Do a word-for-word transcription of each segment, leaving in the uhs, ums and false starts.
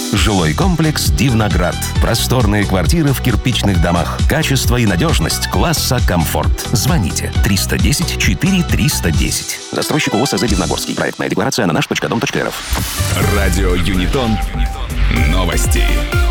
Жилой комплекс «Дивноград». Просторные квартиры в кирпичных домах. Качество и надежность класса комфорт. Звоните триста десять четыре триста десять. Застройщик ООО СЗ «Дивногорский». Проектная декларация на наш точка дом точка рф. Радио Юнитон. Новости.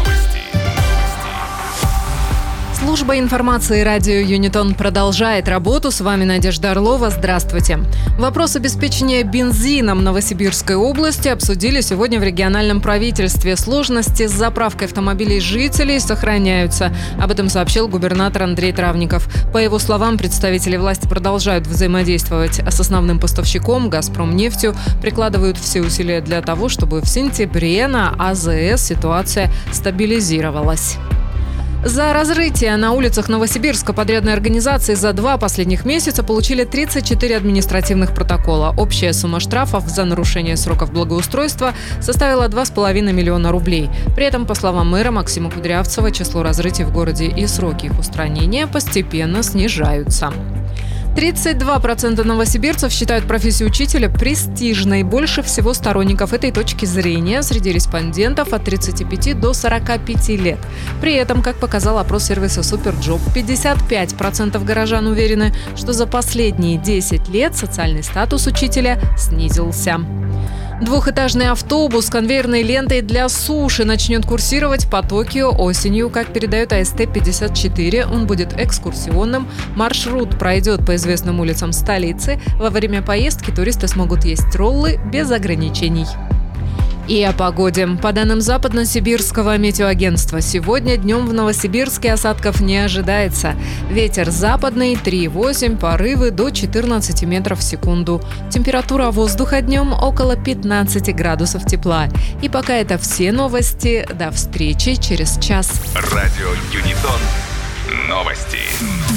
Служба информации радио Юнитон продолжает работу. С вами Надежда Орлова. Здравствуйте. Вопрос обеспечения бензином Новосибирской области обсудили сегодня в региональном правительстве. Сложности с заправкой автомобилей жителей сохраняются. Об этом сообщил губернатор Андрей Травников. По его словам, представители власти продолжают взаимодействовать с основным поставщиком «Газпромнефтью», прикладывают все усилия для того, чтобы в сентябре на АЗС ситуация стабилизировалась. За разрытие на улицах Новосибирска подрядной организации за два последних месяца получили тридцать четыре административных протокола. Общая сумма штрафов за нарушение сроков благоустройства составила два с половиной миллиона рублей. При этом, по словам мэра Максима Кудрявцева, число разрытий в городе и сроки их устранения постепенно снижаются. тридцать два процента новосибирцев считают профессию учителя престижной. Больше всего сторонников этой точки зрения среди респондентов от тридцати пяти до сорока пяти лет. При этом, как показал опрос сервиса Суперджоп, пятьдесят пять процентов горожан уверены, что за последние десять лет социальный статус учителя снизился. Двухэтажный автобус с конвейерной лентой для суши начнет курсировать по Токио осенью. Как передает А Эс Тэ пятьдесят четыре, он будет экскурсионным. Маршрут пройдет по известным улицам столицы. Во время поездки туристы смогут есть роллы без ограничений. И о погоде. По данным Западно-Сибирского метеоагентства, сегодня днем в Новосибирске осадков не ожидается. Ветер западный три восемь, порывы до четырнадцати метров в секунду. Температура воздуха днем около пятнадцати градусов тепла. И пока это все новости. До встречи через час. Радио Юнитон. Новости.